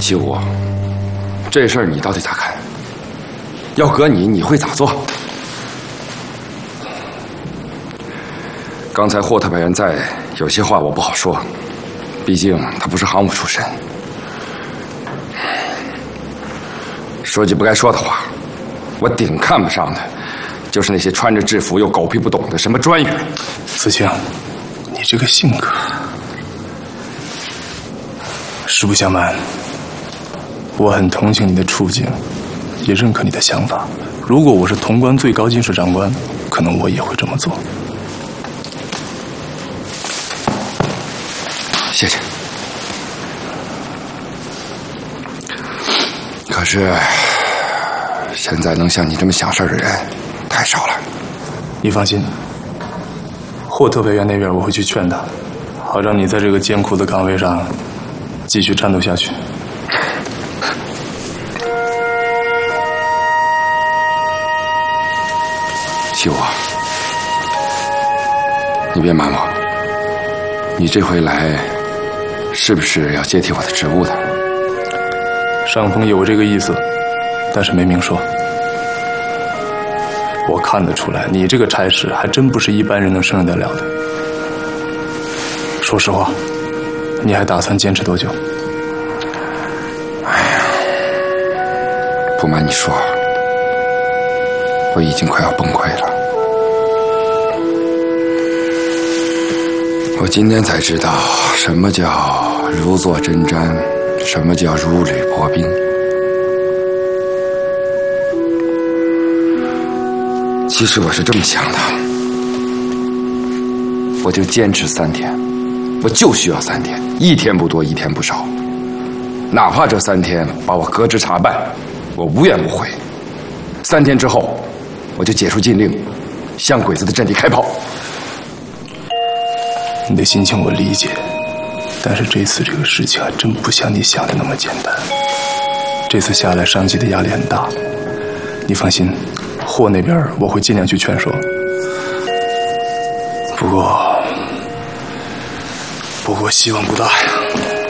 西武，这事儿你到底咋看？要搁你，你会咋做？刚才霍特派员在，有些话我不好说，毕竟他不是航母出身。说句不该说的话，我顶看不上的，就是那些穿着制服又狗屁不懂的什么专员。 子清，你这个性格，实不相瞒，我很同情你的处境，也认可你的想法。如果我是潼关最高军事长官，可能我也会这么做。 谢谢。可是，现在能像你这么想事儿的人太少了。 你放心，霍特派员那边我会去劝他，好让你在这个艰苦的岗位上继续战斗下去。 西武，你别瞒我，你这回来是不是要接替我的职务的？ 上峰有这个意思，但是没明说。我看得出来，你这个差事还真不是一般人能胜任得了的。说实话，你还打算坚持多久？ 哎呀，不瞒你说，我已经快要崩溃了。我今天才知道什么叫如坐针毡，什么叫如履薄冰。其实我是这么想的，我就坚持3天，我就需要3天，1天不多1天不少，哪怕这3天把我革职查办，我无怨无悔。3天之后，我就解除禁令，向鬼子的阵地开炮。 你的心情我理解，但是这次这个事情还真不像你想的那么简单。这次下来，上级的压力很大。你放心，霍那边我会尽量去劝说。不过希望不大呀。